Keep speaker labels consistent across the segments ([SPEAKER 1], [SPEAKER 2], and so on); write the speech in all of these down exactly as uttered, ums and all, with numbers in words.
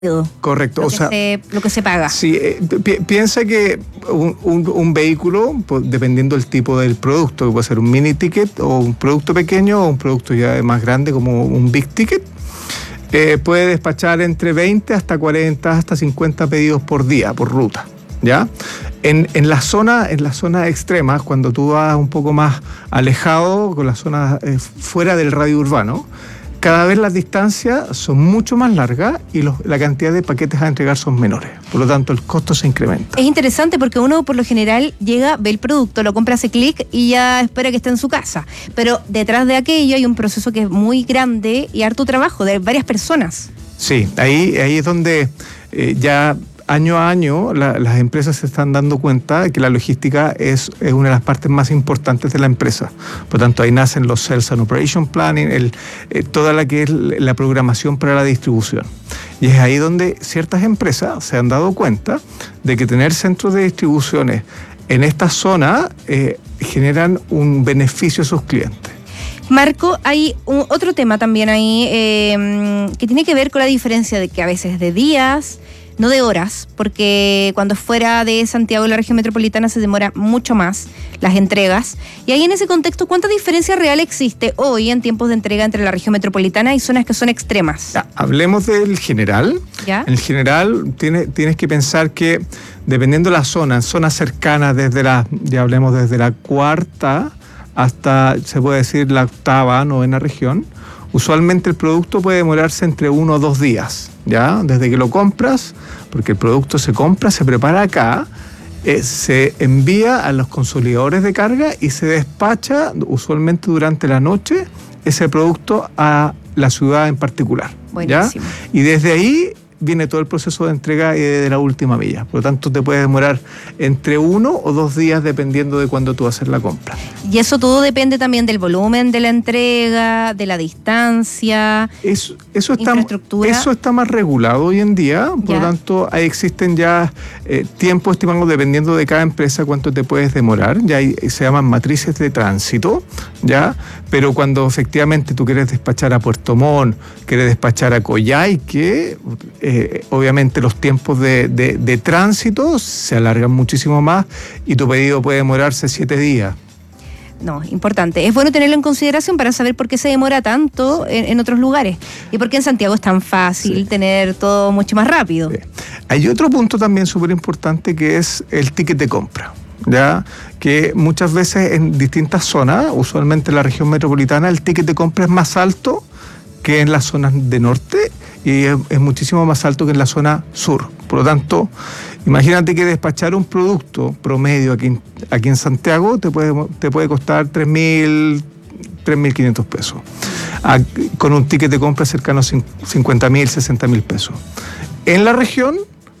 [SPEAKER 1] Correcto,
[SPEAKER 2] lo,
[SPEAKER 1] o
[SPEAKER 2] que
[SPEAKER 1] sea,
[SPEAKER 2] se, lo que se paga.
[SPEAKER 1] Sí, eh, pi piensa que un, un, un vehículo, pues, dependiendo del tipo del producto, que puede ser un mini ticket o un producto pequeño o un producto ya más grande como un big ticket, eh, puede despachar entre veinte hasta cuarenta hasta cincuenta pedidos por día, por ruta, ¿ya? En, en la zona, en las zonas extremas, cuando tú vas un poco más alejado, con las zonas eh, fuera del radio urbano, cada vez las distancias son mucho más largas y los, la cantidad de paquetes a entregar son menores. Por lo tanto, el costo se incrementa.
[SPEAKER 2] Es interesante porque uno por lo general llega, ve el producto, lo compra, hace clic y ya espera que esté en su casa. Pero detrás de aquello hay un proceso que es muy grande y harto trabajo de varias personas.
[SPEAKER 1] Sí, ahí, ahí es donde eh, ya año a año la, las empresas se están dando cuenta de que la logística es, es una de las partes más importantes de la empresa. Por lo tanto, ahí nacen los Sales and Operation Planning, el, eh, toda la que es la programación para la distribución. Y es ahí donde ciertas empresas se han dado cuenta de que tener centros de distribuciones en esta zona eh, generan un beneficio a sus clientes.
[SPEAKER 2] Marco, hay un, otro tema también ahí eh, que tiene que ver con la diferencia de que a veces de días, no de horas, porque cuando es fuera de Santiago, la región metropolitana, se demora mucho más las entregas. Y ahí en ese contexto, ¿cuánta diferencia real existe hoy en tiempos de entrega entre la región metropolitana y zonas que son extremas?
[SPEAKER 1] Ya, hablemos del general.
[SPEAKER 2] ¿Ya?
[SPEAKER 1] En el general tiene, tienes que pensar que dependiendo de la zona, zonas cercanas desde la, ya hablemos desde la cuarta hasta, se puede decir, la octava, novena región, usualmente el producto puede demorarse entre uno o dos días, ¿ya? Desde que lo compras, porque el producto se compra, se prepara acá, eh, se envía a los consolidadores de carga y se despacha usualmente durante la noche ese producto a la ciudad en particular, ¿ya?
[SPEAKER 2] Buenísimo.
[SPEAKER 1] Y desde ahí viene todo el proceso de entrega de la última milla. Por lo tanto, te puede demorar entre uno o dos días dependiendo de cuándo tú haces la compra.
[SPEAKER 2] Y eso todo depende también del volumen de la entrega, de la distancia,
[SPEAKER 1] eso, eso está,
[SPEAKER 2] infraestructura.
[SPEAKER 1] Eso está más regulado hoy en día. Por
[SPEAKER 2] Ya.
[SPEAKER 1] lo tanto, ahí existen ya eh, tiempos estimados dependiendo de cada empresa cuánto te puedes demorar. Ya hay, se llaman matrices de tránsito, ¿ya? Pero cuando efectivamente tú quieres despachar a Puerto Montt, quieres despachar a Coyhaique, eh, obviamente los tiempos de, de, de tránsito se alargan muchísimo más y tu pedido puede demorarse siete días.
[SPEAKER 2] No, importante. Es bueno tenerlo en consideración para saber por qué se demora tanto en, en otros lugares y por qué en Santiago es tan fácil sí. tener todo mucho más rápido.
[SPEAKER 1] Sí. Hay otro punto también súper importante que es el ticket de compra, ya que muchas veces en distintas zonas, usualmente en la región metropolitana, el ticket de compra es más alto que en las zonas de norte y es, es muchísimo más alto que en la zona sur. Por lo tanto, imagínate que despachar un producto promedio aquí, aquí en Santiago te puede, te puede costar tres mil quinientos pesos. A, con un ticket de compra cercano a cincuenta mil, sesenta mil pesos. En la región,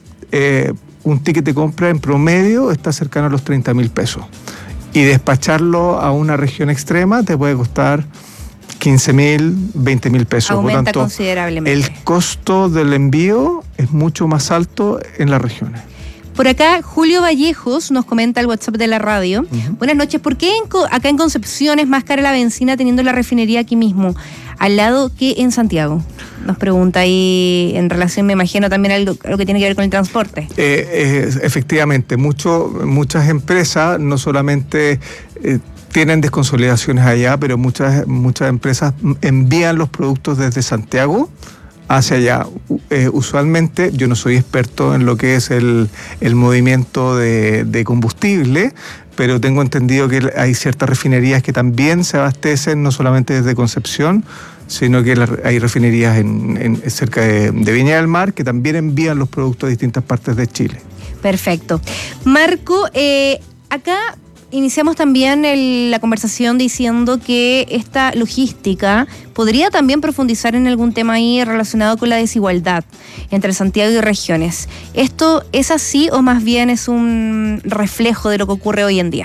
[SPEAKER 1] eh, un ticket de compra en promedio está cercano a los treinta mil pesos. Y despacharlo a una región extrema te puede costar quince mil, veinte mil pesos.
[SPEAKER 2] Aumenta
[SPEAKER 1] Por tanto,
[SPEAKER 2] considerablemente.
[SPEAKER 1] El costo del envío es mucho más alto en las regiones.
[SPEAKER 2] Por acá, Julio Vallejos nos comenta el WhatsApp de la radio. Uh-huh. Buenas noches. ¿Por qué en, acá en Concepción es más cara la benzina teniendo la refinería aquí mismo, al lado que en Santiago? Nos pregunta ahí en relación, me imagino, también a algo, algo que tiene que ver con el transporte.
[SPEAKER 1] Eh, eh, efectivamente, mucho, muchas empresas no solamente eh, tienen desconsolidaciones allá, pero muchas, muchas empresas envían los productos desde Santiago hacia allá. Eh, usualmente, yo no soy experto en lo que es el, el movimiento de, de combustible, pero tengo entendido que hay ciertas refinerías que también se abastecen, no solamente desde Concepción, sino que hay refinerías en, en, cerca de, de Viña del Mar que también envían los productos a distintas partes de Chile.
[SPEAKER 2] Perfecto. Marco, eh, acá iniciamos también el, la conversación diciendo que esta logística podría también profundizar en algún tema ahí relacionado con la desigualdad entre Santiago y regiones. ¿Esto es así o más bien es un reflejo de lo que ocurre hoy en día?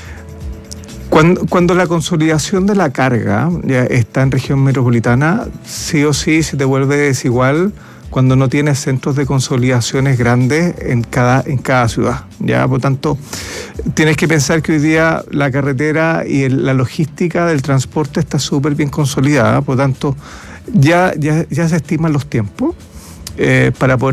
[SPEAKER 1] Cuando, cuando la consolidación de la carga ya está en región metropolitana, sí o sí se te vuelve desigual cuando no tienes centros de consolidaciones grandes en cada, en cada ciudad, ¿ya? Por tanto, tienes que pensar que hoy día la carretera y el, la logística del transporte está súper bien consolidada, por tanto, ya, ya, ya se estiman los tiempos eh, para poder